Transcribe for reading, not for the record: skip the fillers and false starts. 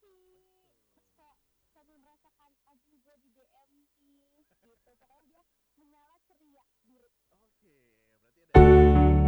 asik. Terus kayak sambil merasakan aduh gue di DMT gitu. Pokoknya dia menyala ceria biru. Oke.